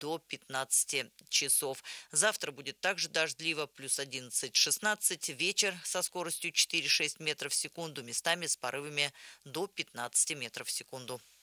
до 15 часов. Завтра будет также дождливо, плюс 11-16, вечер со скоростью 4-6 метров в секунду, местами с порывами до 15 метров в секунду.